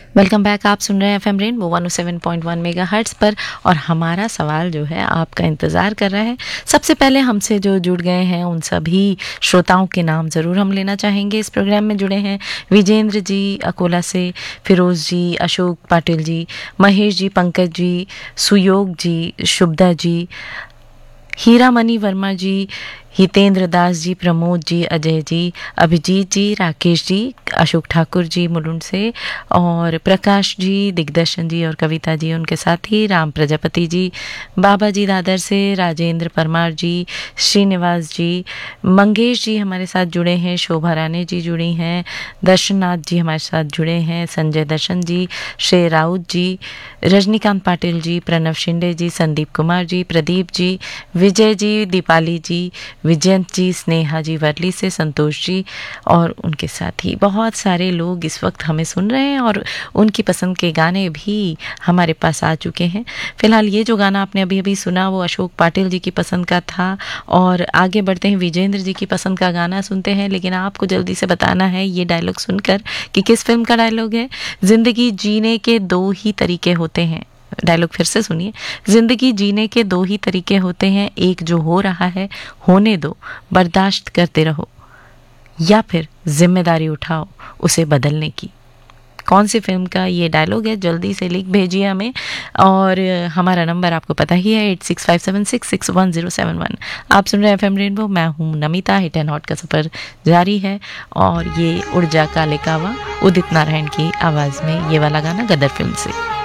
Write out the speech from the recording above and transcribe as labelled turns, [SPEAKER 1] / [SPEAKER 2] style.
[SPEAKER 1] Welcome back. आप सुन रहे हैं एफएम रेनबो 107.1 मेगाहर्ट्ज पर और हमारा सवाल जो है आपका इंतज़ार कर रहा है। सबसे पहले हमसे जो जुड़ गए हैं उन सभी श्रोताओं के नाम ज़रूर हम लेना चाहेंगे। इस प्रोग्राम में जुड़े हैं विजेंद्र जी अकोला से, फिरोज़ जी, अशोक पाटिल जी, महेश जी, पंकज जी, सुयोग जी, शुभदा जी, हीरामणि वर्मा जी, हितेंद्र दास जी, प्रमोद जी, अजय जी, अभिजीत जी, राकेश जी, अशोक ठाकुर जी मुलुंड से, और प्रकाश जी, दिग्दर्शन जी और कविता जी उनके साथ ही, राम प्रजापति जी, बाबा जी दादर से, राजेंद्र परमार जी, श्रीनिवास जी, मंगेश जी हमारे साथ जुड़े हैं, शोभा राणे जी जुड़ी हैं, दर्शननाथ जी हमारे साथ जुड़े हैं, संजय दर्शन जी, श्रेय राउत जी, रजनीकांत पाटिल जी, प्रणव शिंदे जी, संदीप कुमार जी, प्रदीप जी, विजय जी, दीपाली जी, विजयंत जी, स्नेहा जी वर्ली से, संतोष जी और उनके साथ ही बहुत सारे लोग इस वक्त हमें सुन रहे हैं और उनकी पसंद के गाने भी हमारे पास आ चुके हैं। फिलहाल ये जो गाना आपने अभी अभी सुना वो अशोक पाटिल जी की पसंद का था और आगे बढ़ते हैं, विजेंद्र जी की पसंद का गाना सुनते हैं। लेकिन आपको जल्दी से बताना है ये डायलॉग सुनकर कि किस फिल्म का डायलॉग है। जिंदगी जीने के दो ही तरीके होते हैं। डायलॉग फिर से सुनिए। जिंदगी जीने के दो ही तरीके होते हैं, एक जो हो रहा है होने दो, बर्दाश्त करते रहो, या फिर जिम्मेदारी उठाओ उसे बदलने की। कौन सी फिल्म का ये डायलॉग है जल्दी से लिख भेजिए हमें। और हमारा नंबर आपको पता ही है 8657661071। आप सुन रहे हैं एफएम रेनबो, मैं हूँ नमिता। हिट एंड हॉट का सफ़र जारी है और ये उड़ जा काले कावा उदित नारायण की आवाज़ में ये वाला गाना गदर फिल्म से।